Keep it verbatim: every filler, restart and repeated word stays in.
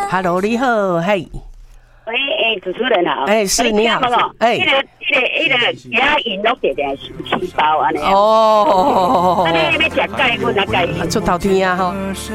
，Hello， 你好，嘿。 喂，哎，主持人好。 哎，是你好。 哎，那个、那个、那个，给他饮料点点气包安尼。 哦。 啊，你要食钙，我来钙。 出头天啊吼。